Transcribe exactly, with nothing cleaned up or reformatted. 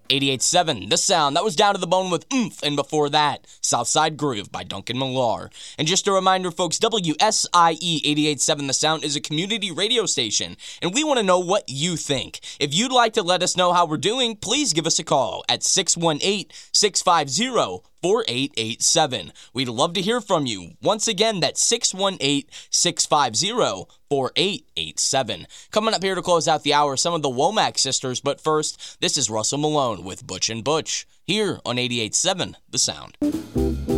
eighty-eight point seven, The Sound. That was Down to the Bone with Oomph, and before that, Southside Groove by Duncan Millar. And just a reminder, folks, W S I E eighty-eight point seven The Sound is a community radio station, and we want to know what you think. If you'd like to let us know how we're doing, please give us a call at six one eight, six five zero, four eight eight seven. We'd love to hear from you. Once again, that's six one eight, six five zero, four eight eight seven. Coming up here to close out the hour, some of the Womack sisters, but first, this is Russell Malone with Butch and Butch, here on eighty-eight point seven The Sound.